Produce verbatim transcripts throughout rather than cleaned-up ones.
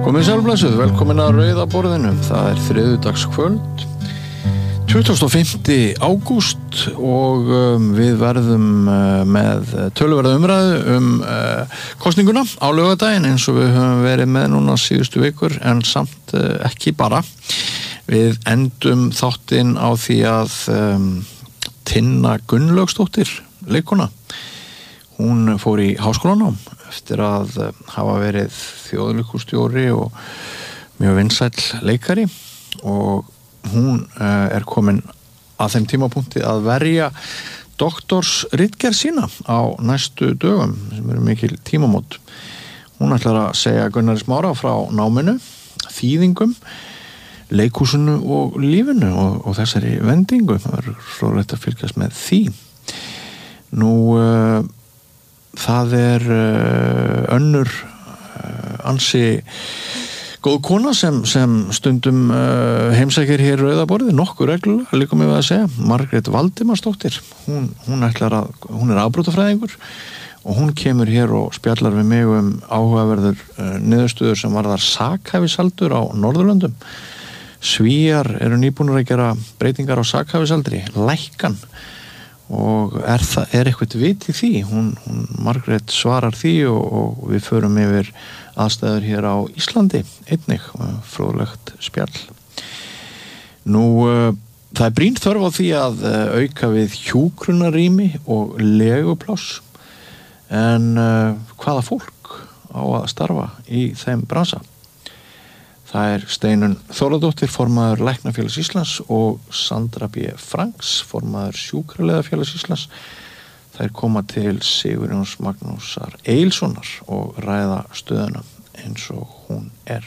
Komið sælblessuð, velkomin að Rauða borðinu. Það er þriðjudagskvöld, tuttugasta og fimmta ágúst og um, við verðum uh, með töluverða umræðu um uh, kosninguna á laugardaginn eins og við höfum verið með núna síðustu vikur, en samt uh, ekki bara. Við endum þáttinn á því að um, Tinna Gunnlaugsdóttir, leikkona, hún fór í háskólanám eftir að hafa verið þjóðleikhússtjóri og mjög vinsæll leikari, og hún er komin að þeim tímapunkti að verja doktorsritgerð sína á næstu dögum, sem eru mikil tímamót. Hún ætlar að segja Gunnari Smára frá náminu, þýðingum, leikhúsinu og lífinu og, og þessari vendingu. Það er fróðlegt að fylgjast með því. Nú uh, það er uh, önnur uh, ansi góð kona sem, sem stundum uh, heimsækir hér Rauða borðið, nokkuð reglulega, líka mig við að segja, Margrét Valdimarsdóttir. Hún, hún, ætlar að, hún er afbrotafræðingur og hún kemur hér og spjallar við mig um áhugaverður uh, niðurstöður sem varðar sakhæfisaldur á Norðurlöndum. Svíar eru nýbúnir að gera breytingar á sakhæfisaldri, lækkan, og er, það, er eitthvað vit í því. Hún, hún Margrét svarar því og, og við förum yfir aðstæður hér á Íslandi einnig, fróðlegt spjall. Nú, uh, það er brýn þörf á því að uh, auka við hjúkrunarrými og legupláss, en uh, hvaða fólk á að starfa í þeim bransa? Það er Steinunn Þórðardóttir, formaður Læknafélags Íslands, og Sandra B. Franks, formaður Sjúkraliðafélags Íslands. Þær koma til Sigurjóns Magnúsar Eilssonar og ræða stöðuna eins og hún er.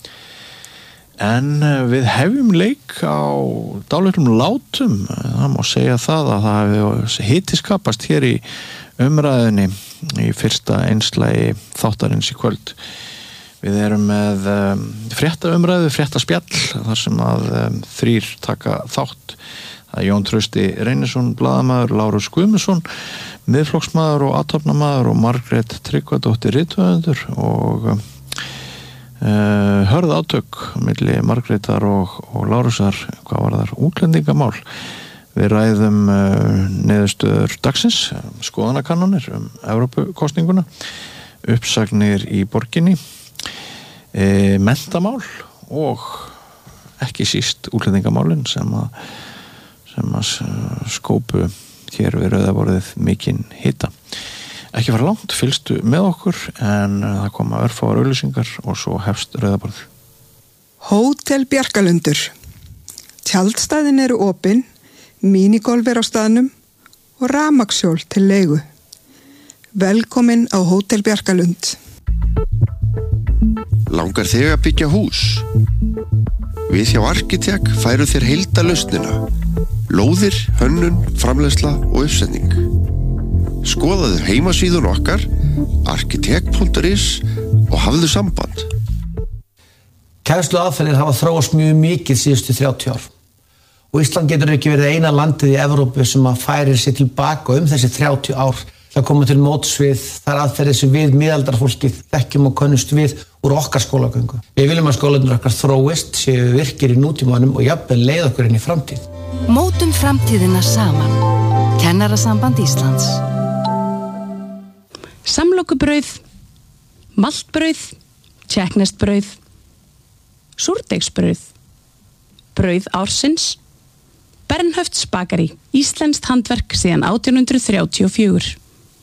En við hefjum leik á dálitlum látum. Það má segja það að það hefði hitiskapast hér í umræðinni í fyrsta einslagi þáttarins í kvöld. Við erum með um, fréttaumræðu, fréttaspjall, þar sem að um, þrír taka þátt. Það er Jón Trausti Reynisson, blaðamaður, Lárus Guðmundsson, miðflokksmaður og athafnamaður, og Margrét Tryggvadóttir rithöfundur, og uh, hörð átök milli Margrétar og, og Lárusar, hvað var þar, útlendingamál. Við ræðum uh, niðurstöður dagsins, skoðanakannanir um Evrópukosninguna, uppsagnir í borginni, E, mentamál og ekki síst útlendingamálin sem að, sem að skópu hér við Rauða borðið mikinn hita. Ekki fara langt, fylgstu með okkur, en það koma örfáar auglýsingar og svo hefst Rauða borðið. Hótel Bjarkalundur. Tjaldstæðin eru opin, mínigolf er á staðnum og rafmagnshjól til leigu. Velkomin á Hótel Bjarkalund. Langar þig að byggja hús? Við hjá Arkitek færu þér heildarlausnina. Lóðir, hönnun, framleiðsla og uppsetning. Skoðaðu heimasíðun okkar, arkitek punktur is, og hafðu samband. Kennsluaðferðir hafa þróast mjög mikið síðustu þrjátíu ár. Og Ísland getur ekki verið eina landið í Evrópu sem að færir sér tilbaka um þessi þrjátíu ár. Það koma til móts við þar aðferðir sem við miðaldarfólkið þekkjum og könnumst við úr okkar skólagöngu. Við viljum að skólarnir okkar þróist, séu virkir í nútímanum og jafnvel leið okkur inn í framtíð. Mótum framtíðina saman. Kennarasamband Íslands. Samlokubrauð, maltbrauð, tékkneskt-brauð, súrdeigsbrauð, brauð ársins, Bernhöfts bakari, íslenskt handverk síðan átján hundrað þrjátíu og fjögur.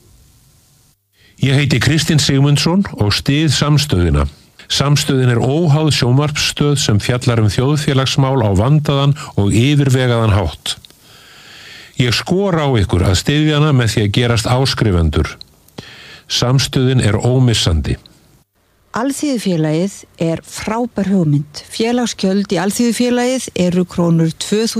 Ég heiti Kristinn Sigmundsson og styð samstöðina. Samstöðin er óháð sjónvarpsstöð sem fjallar um þjóðfélagsmál á vandaðan og yfirvegaðan hátt. Ég skora á ykkur að styðja hana með því að gerast áskrifendur. Samstöðin er ómissandi. Alþýðufélagið er frábær hugmynd. Félagsgjöld í Alþýðufélagið eru krónur tvö þúsund